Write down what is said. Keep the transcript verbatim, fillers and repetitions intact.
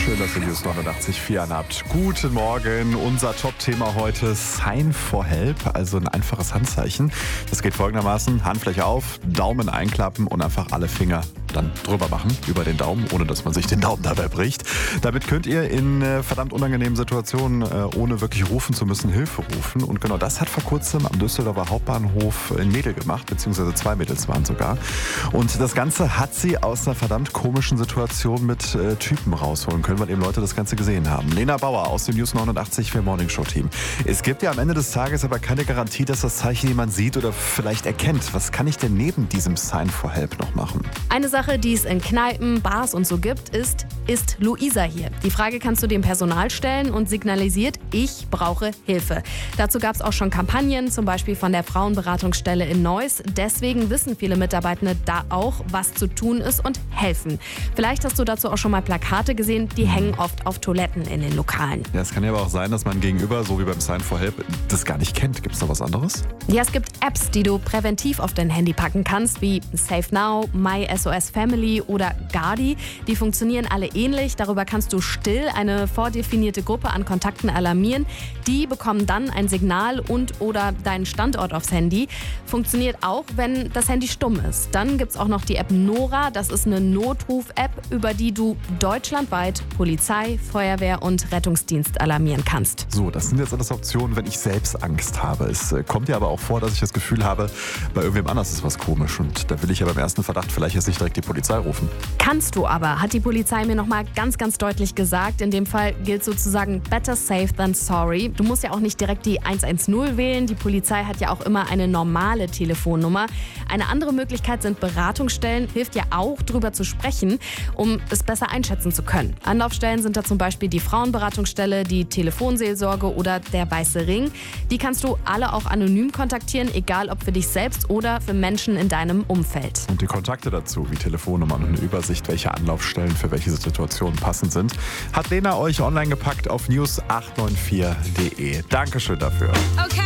Schön, dass ihr News neunundachtzig Komma vier anhabt. Guten Morgen. Unser Top-Thema heute: Sign for Help, also ein einfaches Handzeichen. Das geht folgendermaßen: Handfläche auf, Daumen einklappen und einfach alle Finger dann drüber machen, über den Daumen, ohne dass man sich den Daumen dabei bricht. Damit könnt ihr in äh, verdammt unangenehmen Situationen, äh, ohne wirklich rufen zu müssen, Hilfe rufen. Und genau das hat vor kurzem am Düsseldorfer Hauptbahnhof ein Mädel gemacht, beziehungsweise zwei Mädels waren sogar. Und das Ganze hat sie aus einer verdammt komischen Situation mit äh, Typen rausholen können, weil eben Leute das Ganze gesehen haben. Lena Bauer aus dem News neunundachtzig Komma vier Morning Show Team. Es gibt ja am Ende des Tages aber keine Garantie, dass das Zeichen jemand sieht oder vielleicht erkennt. Was kann ich denn neben diesem Sign for Help noch machen? Eine Sache, die es in Kneipen, Bars und so gibt, ist, ist Luisa hier? Die Frage kannst du dem Personal stellen und signalisiert, ich brauche Hilfe. Dazu gab es auch schon Kampagnen, zum Beispiel von der Frauenberatungsstelle in Neuss. Deswegen wissen viele Mitarbeitende da auch, was zu tun ist und helfen. Vielleicht hast du dazu auch schon mal Plakate gesehen, die hängen oft auf Toiletten in den Lokalen. Ja, es kann ja aber auch sein, dass man gegenüber, so wie beim Sign for Help, das gar nicht kennt. Gibt es noch was anderes? Ja, es gibt Apps, die du präventiv auf dein Handy packen kannst, wie Save Now, My S O S Family oder Gardi. Die funktionieren alle ähnlich. Darüber kannst du still eine vordefinierte Gruppe an Kontakten alarmieren. Die bekommen dann ein Signal und oder deinen Standort aufs Handy. Funktioniert auch, wenn das Handy stumm ist. Dann gibt es auch noch die App Nora. Das ist eine Notruf-App, über die du deutschlandweit Polizei, Feuerwehr und Rettungsdienst alarmieren kannst. So, das sind jetzt alles Optionen, wenn ich selbst Angst habe. Es kommt ja aber auch vor, dass ich das Gefühl habe, bei irgendwem anders ist was komisch. Und da will ich ja beim ersten Verdacht vielleicht jetzt nicht direkt die Polizei rufen. Kannst du aber, hat die Polizei mir nochmal ganz, ganz deutlich gesagt. In dem Fall gilt sozusagen better safe than sorry. Du musst ja auch nicht direkt die eins eins null wählen. Die Polizei hat ja auch immer eine normale Telefonnummer. Eine andere Möglichkeit sind Beratungsstellen. Hilft ja auch, drüber zu sprechen, um es besser einschätzen zu können. Anlaufstellen sind da zum Beispiel die Frauenberatungsstelle, die Telefonseelsorge oder der Weiße Ring. Die kannst du alle auch anonym kontaktieren, egal ob für dich selbst oder für Menschen in deinem Umfeld. Und die Kontakte dazu, wie Telefonnummern und eine Übersicht, welche Anlaufstellen für welche Situationen passend sind, hat Lena euch online gepackt auf news acht neun vier punkt de. Dankeschön dafür. Okay.